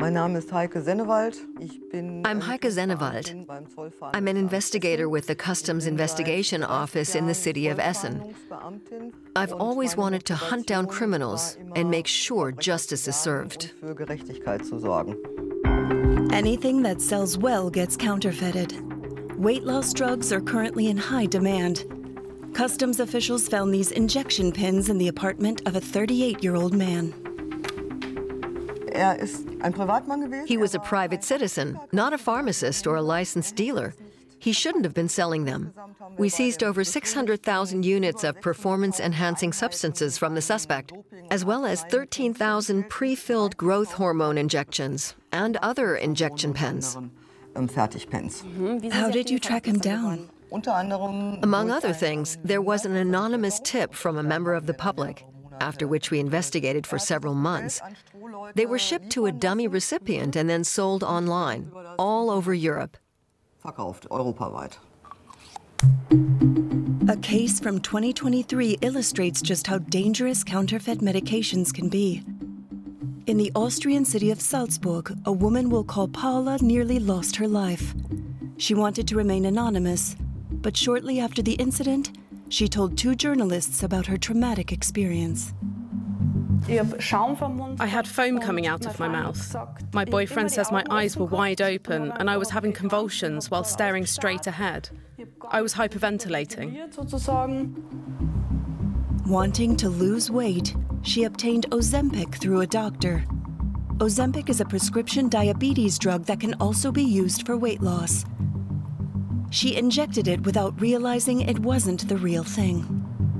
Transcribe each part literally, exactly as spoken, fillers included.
I'm Heike Sennewald. I'm an investigator with the Customs Investigation Office in the city of Essen. I've always wanted to hunt down criminals and make sure justice is served. Anything that sells well gets counterfeited. Weight loss drugs are currently in high demand. Customs officials found these injection pins in the apartment of a thirty-eight-year-old man. He was a private citizen, not a pharmacist or a licensed dealer. He shouldn't have been selling them. We seized over six hundred thousand units of performance-enhancing substances from the suspect, as well as thirteen thousand pre-filled growth hormone injections and other injection pens. How did you track him down? Among other things, there was an anonymous tip from a member of the public, after which we investigated for several months. They were shipped to a dummy recipient and then sold online, all over Europe. A case from twenty twenty-three illustrates just how dangerous counterfeit medications can be. In the Austrian city of Salzburg, a woman we'll call Paula nearly lost her life. She wanted to remain anonymous, but shortly after the incident, she told two journalists about her traumatic experience. I had foam coming out of my mouth. My boyfriend says my eyes were wide open and I was having convulsions while staring straight ahead. I was hyperventilating. Wanting to lose weight, she obtained Ozempic through a doctor. Ozempic is a prescription diabetes drug that can also be used for weight loss. She injected it without realizing it wasn't the real thing.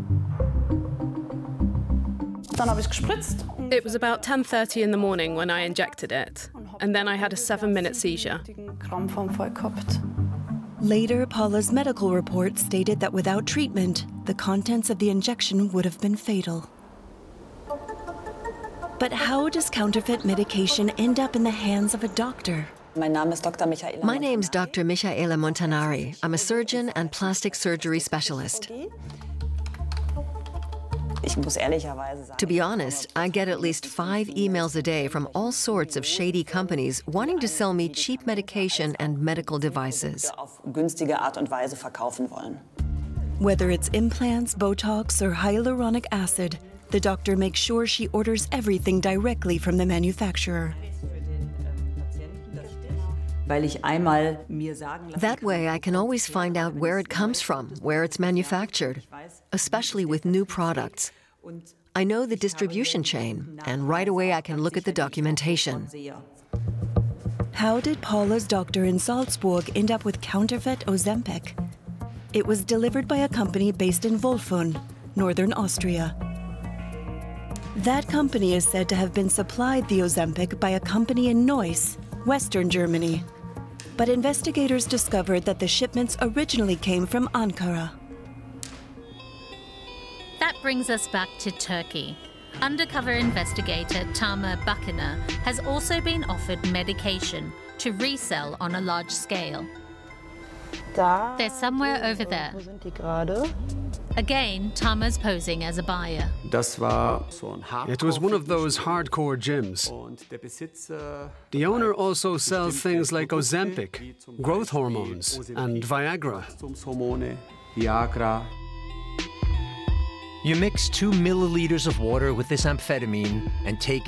It was about ten thirty in the morning when I injected it, and then I had a seven-minute seizure. Later, Paula's medical report stated that without treatment, the contents of the injection would have been fatal. But how does counterfeit medication end up in the hands of a doctor? My name's Doctor Michaela Montanari. I'm a surgeon and plastic surgery specialist. To be honest, I get at least five emails a day from all sorts of shady companies wanting to sell me cheap medication and medical devices. Whether it's implants, Botox, or hyaluronic acid, the doctor makes sure she orders everything directly from the manufacturer. That way I can always find out where it comes from, where it's manufactured, especially with new products. I know the distribution chain, and right away I can look at the documentation. How did Paula's doctor in Salzburg end up with counterfeit Ozempic? It was delivered by a company based in Wolfun, northern Austria. That company is said to have been supplied the Ozempic by a company in Neuss, western Germany. But investigators discovered that the shipments originally came from Ankara. That brings us back to Turkey. Undercover investigator Tama Bakina has also been offered medication to resell on a large scale. They're somewhere over there. Again, Tama's posing as a buyer. It was one of those hardcore gyms. The owner also sells things like Ozempic, growth hormones, and Viagra. You mix two milliliters of water with this amphetamine and take it